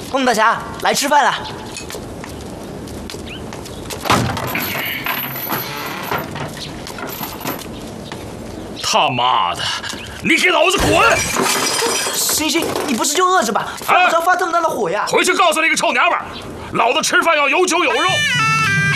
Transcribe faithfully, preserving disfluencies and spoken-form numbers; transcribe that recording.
孟大侠，来吃饭了。 他妈的，你给老子滚！ 星星，你不是就饿着吧？犯不着发这么大的火呀！ 回去告诉那个臭娘们儿，老子吃饭要有酒有肉。